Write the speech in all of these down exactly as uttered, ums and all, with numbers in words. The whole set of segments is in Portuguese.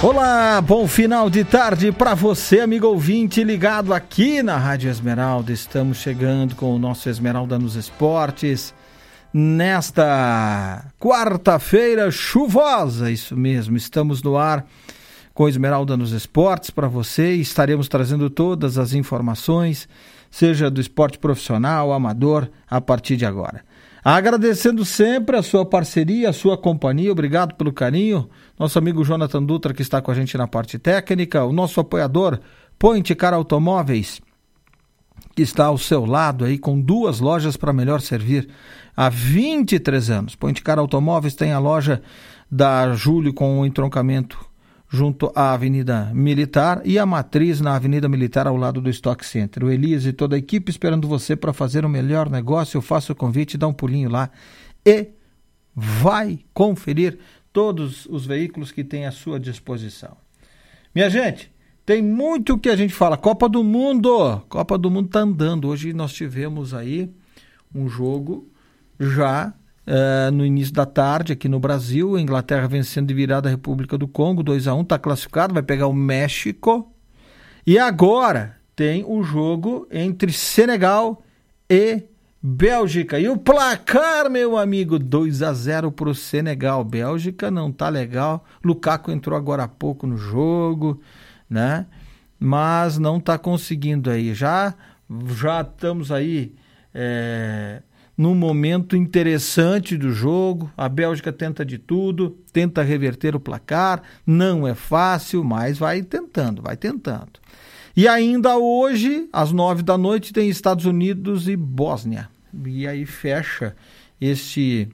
Olá, bom final de tarde para você, amigo ouvinte ligado aqui na Rádio Esmeralda. Estamos chegando com o nosso Esmeralda nos Esportes nesta quarta-feira chuvosa, isso mesmo. Estamos no ar com Esmeralda nos Esportes para você e estaremos trazendo todas as informações, seja do esporte profissional, amador, a partir de agora. Agradecendo sempre a sua parceria, a sua companhia, obrigado pelo carinho. Nosso amigo Jonathan Dutra, que está com a gente na parte técnica, o nosso apoiador, Point Car Automóveis, que está ao seu lado aí com duas lojas para melhor servir há vinte e três anos. Point Car Automóveis tem a loja da Júlio com o entroncamento junto à Avenida Militar e a matriz na Avenida Militar ao lado do Stock Center. O Elias e toda a equipe esperando você para fazer o melhor negócio. Eu faço o convite, dá um pulinho lá e vai conferir todos os veículos que tem à sua disposição. Minha gente, tem muito que a gente fala. Copa do Mundo, Copa do Mundo tá andando. Hoje nós tivemos aí um jogo já Uh, no início da tarde aqui no Brasil, a Inglaterra vencendo de virada a República do Congo, dois a um, está classificado, vai pegar o México. E agora tem o jogo entre Senegal e Bélgica. E o placar, meu amigo, dois a zero para o Senegal. Bélgica não tá legal. Lukaku entrou agora há pouco no jogo, né? Mas não tá conseguindo aí. Já, já estamos aí... É... num momento interessante do jogo, a Bélgica tenta de tudo, tenta reverter o placar, não é fácil, mas vai tentando, vai tentando. E ainda hoje, às nove da noite, tem Estados Unidos e Bósnia. E aí fecha esse,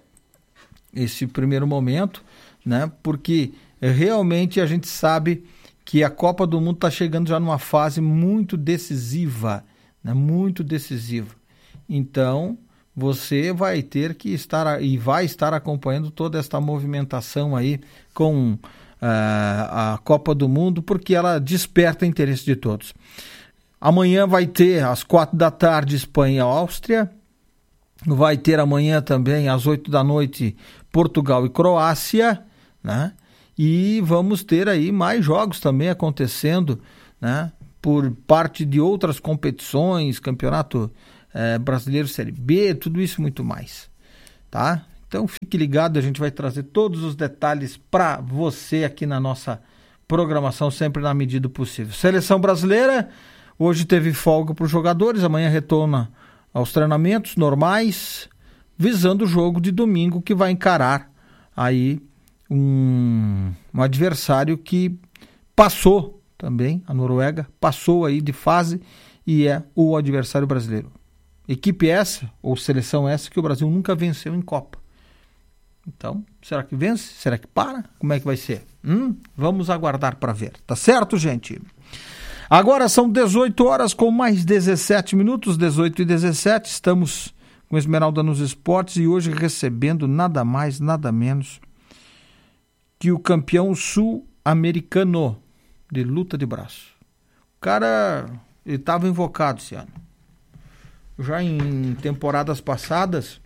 esse primeiro momento, né? Porque realmente a gente sabe que a Copa do Mundo está chegando já numa fase muito decisiva, né? Muito decisiva. Então, você vai ter que estar e vai estar acompanhando toda esta movimentação aí com uh, a Copa do Mundo, porque ela desperta interesse de todos. Amanhã vai ter às quatro da tarde Espanha e Áustria, vai ter amanhã também às oito da noite Portugal e Croácia, né? E vamos ter aí mais jogos também acontecendo, né? Por parte de outras competições, campeonato É, brasileiro Série B, tudo isso e muito mais, tá? Então fique ligado, a gente vai trazer todos os detalhes para você aqui na nossa programação, sempre na medida do possível. Seleção brasileira, hoje teve folga para os jogadores, amanhã retorna aos treinamentos normais, visando o jogo de domingo que vai encarar aí um, um adversário que passou também, a Noruega, passou aí de fase e é o adversário brasileiro. Equipe essa, ou seleção essa, que o Brasil nunca venceu em Copa. Então, será que vence? Será que para? Como é que vai ser? Hum? Vamos aguardar para ver. Tá certo, gente? Agora são dezoito horas com mais dezessete minutos, dezoito e dezessete. Estamos com Esmeralda nos Esportes e hoje recebendo nada mais, nada menos que o campeão sul-americano de luta de braço. O cara, ele estava invocado esse ano. Já em temporadas passadas,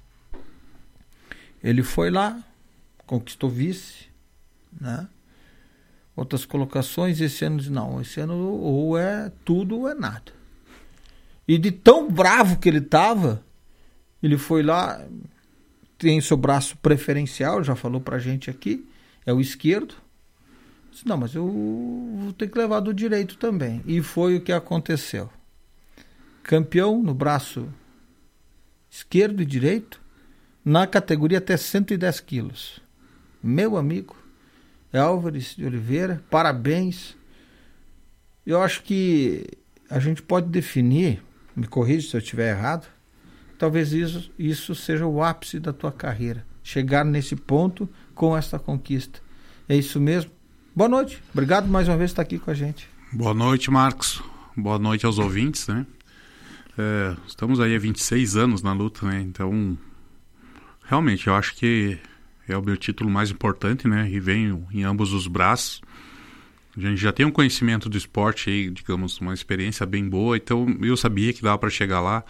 ele foi lá, conquistou vice, né? Outras colocações, esse ano, não, esse ano ou é tudo ou é nada. E de tão bravo que ele estava, ele foi lá, tem seu braço preferencial, já falou pra gente aqui, é o esquerdo. Disse, não, mas eu vou ter que levar do direito também. E foi o que aconteceu. Campeão no braço esquerdo e direito, na categoria até cento e dez quilos. Meu amigo Álvares de Oliveira, parabéns. Eu acho que a gente pode definir, me corrija se eu estiver errado, talvez isso, isso seja o ápice da tua carreira, chegar nesse ponto com essa conquista. É isso mesmo? Boa noite, obrigado mais uma vez por estar aqui com a gente. Boa noite, Marcos. Boa noite aos ouvintes, né? É, estamos aí há vinte e seis anos na luta, né? Então, realmente, eu acho que é o meu título mais importante, né? E venho em ambos os braços. A gente já tem um conhecimento do esporte aí, digamos, uma experiência bem boa, então eu sabia que dava para chegar lá.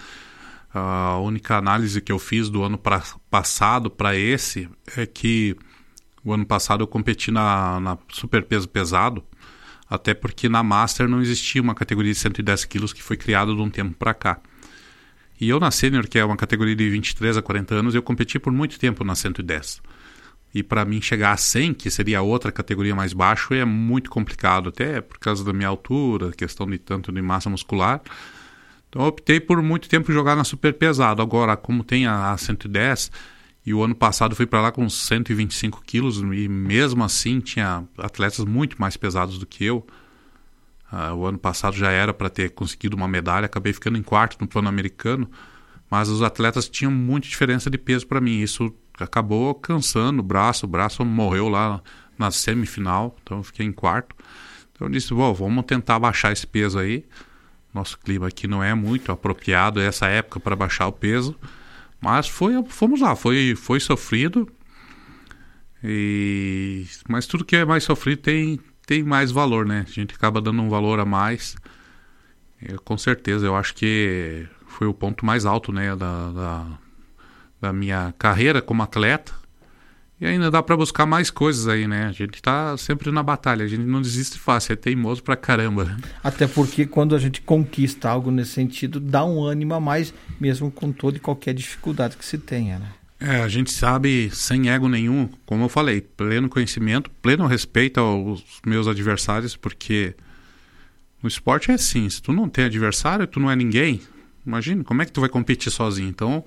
A única análise que eu fiz do ano pra, passado para esse é que o ano passado eu competi na, na super peso pesado, até porque na Master não existia uma categoria de cento e dez quilos que foi criada de um tempo para cá. E eu na Sênior, que é uma categoria de vinte e três a quarenta anos, eu competi por muito tempo na cento e dez. E para mim chegar a cem, que seria a outra categoria mais baixo, é muito complicado, até por causa da minha altura, questão de tanto de massa muscular. Então eu optei por muito tempo jogar na super pesado. Agora, como tem a, a cento e dez, e o ano passado fui para lá com cento e vinte e cinco quilos, e mesmo assim tinha atletas muito mais pesados do que eu. Uh, o ano passado já era para ter conseguido uma medalha, acabei ficando em quarto no Pan-Americano, mas os atletas tinham muita diferença de peso para mim. Isso acabou cansando o braço, o braço morreu lá na semifinal, então eu fiquei em quarto. Então eu disse, bom, vamos tentar baixar esse peso aí. Nosso clima aqui não é muito apropriado essa época para baixar o peso, mas foi, fomos lá, foi, foi sofrido, e... mas tudo que é mais sofrido tem... tem mais valor, né? A gente acaba dando um valor a mais. Eu, com certeza, eu acho que foi o ponto mais alto, né, da, da, da minha carreira como atleta. E ainda dá para buscar mais coisas aí, né? A gente tá sempre na batalha, a gente não desiste fácil, é teimoso pra caramba. Até porque quando a gente conquista algo nesse sentido, dá um ânimo a mais, mesmo com toda e qualquer dificuldade que se tenha, né? É, a gente sabe, sem ego nenhum, como eu falei, pleno conhecimento, pleno respeito aos meus adversários, porque no esporte é assim, se tu não tem adversário, tu não é ninguém. Imagina, como é que tu vai competir sozinho? Então,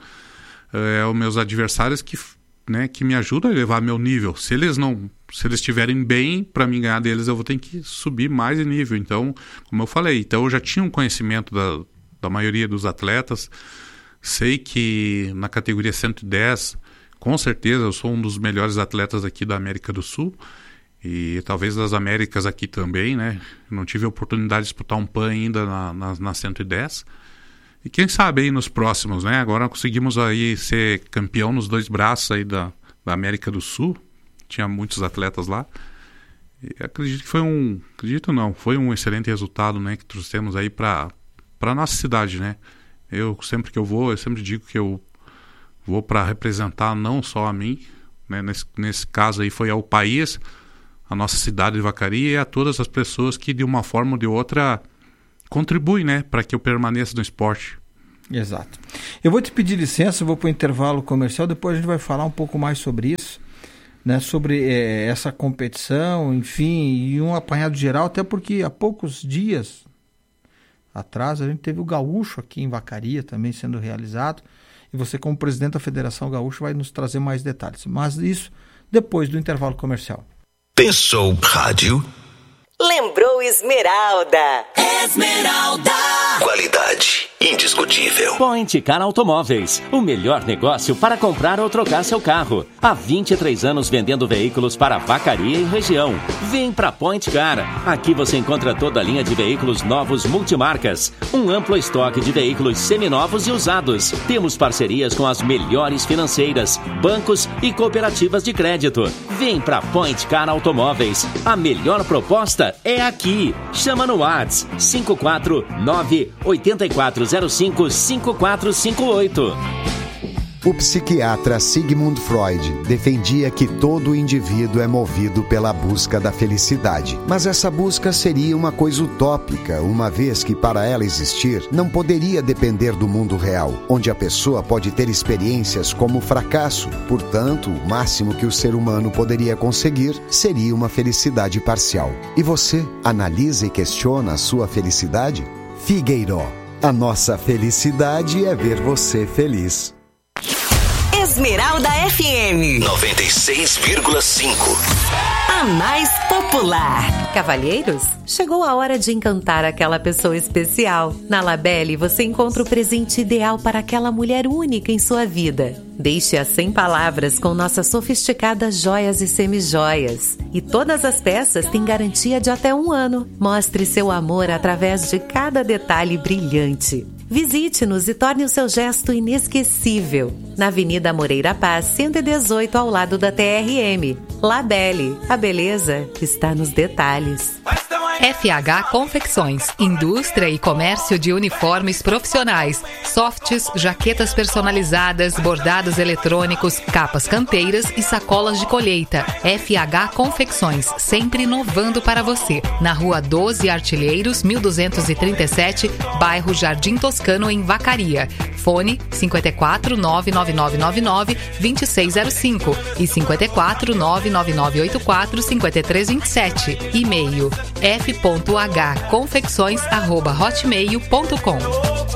é os meus adversários que, né, que me ajudam a elevar meu nível. Se eles não, se eles estiverem bem, para mim ganhar deles, eu vou ter que subir mais de nível. Então, como eu falei, então eu já tinha um conhecimento da, da maioria dos atletas. Sei que na categoria cento e dez, com certeza, eu sou um dos melhores atletas aqui da América do Sul e talvez das Américas aqui também, né? Não tive a oportunidade de disputar um Pan ainda na, na, na cento e dez. E quem sabe aí nos próximos, né? Agora conseguimos aí ser campeão nos dois braços aí da, da América do Sul. Tinha muitos atletas lá. E acredito que foi um... Acredito não, foi um excelente resultado, né? Que trouxemos aí para a nossa cidade, né? Eu, sempre que eu vou, eu sempre digo que eu vou para representar não só a mim, né? nesse, nesse caso aí foi ao país, a nossa cidade de Vacaria e a todas as pessoas que de uma forma ou de outra contribuem, né? Para que eu permaneça no esporte. Exato. Eu vou te pedir licença, vou para o intervalo comercial, depois a gente vai falar um pouco mais sobre isso, né? Sobre é, essa competição, enfim, e um apanhado geral, até porque há poucos dias atrás a gente teve o Gaúcho aqui em Vacaria também sendo realizado, e você como presidente da Federação Gaúcha vai nos trazer mais detalhes, mas isso depois do intervalo comercial. Pensou rádio? Lembrou Esmeralda. Esmeralda. Qualidade indiscutível. Point Car Automóveis, o melhor negócio para comprar ou trocar seu carro. Há vinte e três anos vendendo veículos para Vacaria e região. Vem para Point Car. Aqui você encontra toda a linha de veículos novos multimarcas. Um amplo estoque de veículos seminovos e usados. Temos parcerias com as melhores financeiras, bancos e cooperativas de crédito. Vem para Point Car Automóveis. A melhor proposta é aqui. Chama no WhatsApp cinco quatro nove oito quatro zero cinco cinco quatro cinco oito. O psiquiatra Sigmund Freud defendia que todo indivíduo é movido pela busca da felicidade. Mas essa busca seria uma coisa utópica, uma vez que para ela existir, não poderia depender do mundo real, onde a pessoa pode ter experiências como fracasso. Portanto, o máximo que o ser humano poderia conseguir seria uma felicidade parcial. E você analisa e questiona a sua felicidade? Figueiró. A nossa felicidade é ver você feliz. Esmeralda F M noventa e seis vírgula cinco. A mais popular. Cavalheiros, chegou a hora de encantar aquela pessoa especial. Na Labelle você encontra o presente ideal para aquela mulher única em sua vida. Deixe-a sem palavras com nossas sofisticadas joias e semijoias. E todas as peças têm garantia de até um ano. Mostre seu amor através de cada detalhe brilhante. Visite-nos e torne o seu gesto inesquecível. Na Avenida Moreira Paz, cento e dezoito, ao lado da T R M. Labelle, a beleza está nos detalhes. F H Confecções, indústria e comércio de uniformes profissionais, softs, jaquetas personalizadas, bordados eletrônicos, capas canteiras e sacolas de colheita. F H Confecções, sempre inovando para você. Na Rua doze Artilheiros, mil duzentos e trinta e sete, bairro Jardim Toscano, em Vacaria. Fone cinco quatro nove nove nove nove nove dois seis zero cinco e cinco quatro nove nove nove oito quatro cinco três dois sete. E-mail f ponto h confecções arroba hotmail ponto com.